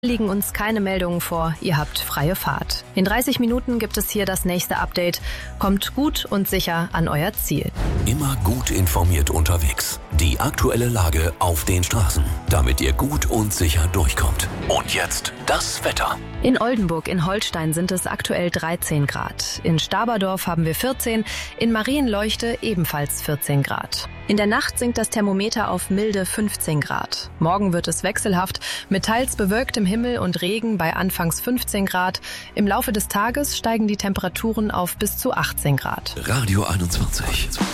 Liegen uns keine Meldungen vor, ihr habt freie Fahrt. In 30 Minuten gibt es hier das nächste Update. Kommt gut und sicher an euer Ziel. Immer gut informiert unterwegs. Die aktuelle Lage auf den Straßen, damit ihr gut und sicher durchkommt. Und jetzt das Wetter. In Oldenburg in Holstein sind es aktuell 13 Grad. In Staberdorf haben wir 14, in Marienleuchte ebenfalls 14 Grad. In der Nacht sinkt das Thermometer auf milde 15 Grad. Morgen wird es wechselhaft mit teils bewölktem Himmel und Regen bei anfangs 15 Grad. Im Laufe des Tages steigen die Temperaturen auf bis zu 18 Grad. Radio 21.